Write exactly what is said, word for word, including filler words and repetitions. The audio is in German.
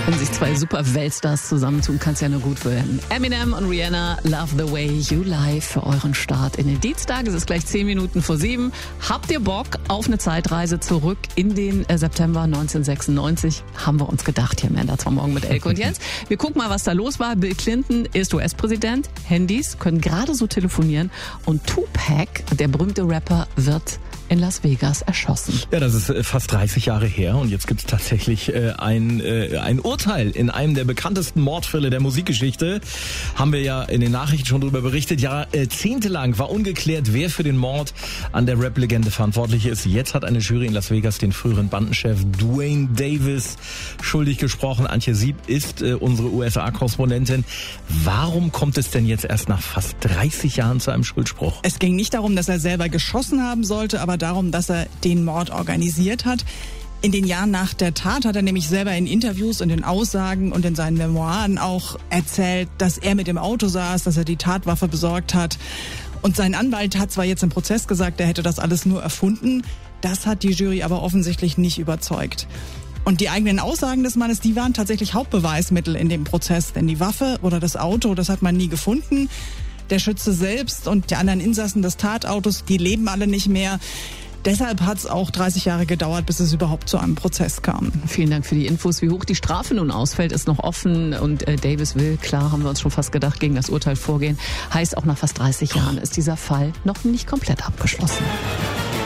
Wenn sich zwei super Weltstars zusammentun, kann es ja nur gut werden. Eminem und Rihanna, Love the Way You Lie für euren Start in den Dienstag. Es ist gleich zehn Minuten vor sieben. Habt ihr Bock auf eine Zeitreise zurück in den September neunzehnhundertsechsundneunzig? Haben wir uns gedacht hier im Ender zwar morgen mit Elke und Jens. Wir gucken mal, was da los war. Bill Clinton ist U S-Präsident. Handys können gerade so telefonieren. Und Tupac, der berühmte Rapper, wird in Las Vegas erschossen. Ja, das ist äh, fast dreißig Jahre her und jetzt gibt es tatsächlich äh, ein, äh, ein Urteil in einem der bekanntesten Mordfälle der Musikgeschichte. Haben wir ja in den Nachrichten schon darüber berichtet. Ja, äh, zehntelang war ungeklärt, wer für den Mord an der Rap-Legende verantwortlich ist. Jetzt hat eine Jury in Las Vegas den früheren Bandenchef Duane Davis schuldig gesprochen. Antje Sieb ist äh, unsere U S A-Korrespondentin. Warum kommt es denn jetzt erst nach fast dreißig Jahren zu einem Schuldspruch? Es ging nicht darum, dass er selber geschossen haben sollte, aber darum, dass er den Mord organisiert hat. In den Jahren nach der Tat hat er nämlich selber in Interviews und in Aussagen und in seinen Memoiren auch erzählt, dass er mit dem Auto saß, dass er die Tatwaffe besorgt hat. Und sein Anwalt hat zwar jetzt im Prozess gesagt, er hätte das alles nur erfunden. Das hat die Jury aber offensichtlich nicht überzeugt. Und die eigenen Aussagen des Mannes, die waren tatsächlich Hauptbeweismittel in dem Prozess. Denn die Waffe oder das Auto, das hat man nie gefunden. Der Schütze selbst und die anderen Insassen des Tatautos, die leben alle nicht mehr. Deshalb hat es auch dreißig Jahre gedauert, bis es überhaupt zu einem Prozess kam. Vielen Dank für die Infos. Wie hoch die Strafe nun ausfällt, ist noch offen. Und äh, Davis will, klar, haben wir uns schon fast gedacht, gegen das Urteil vorgehen. Heißt, auch nach fast dreißig Jahren ist dieser Fall noch nicht komplett abgeschlossen.